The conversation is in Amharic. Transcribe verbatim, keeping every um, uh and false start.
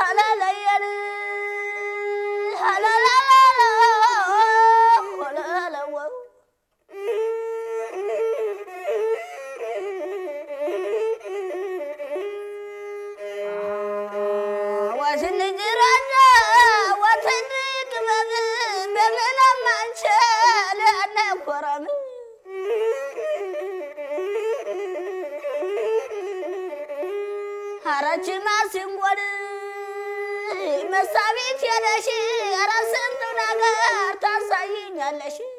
ሀላላየን ሀላላላ ሀላላው ዋሽንጅራና ወተንቅ በምንም አንችል አናኮራም አራች ማሲንጎል መሳቢት ያለሽ አራሰንቱ ነገር ታሳይኛለሽ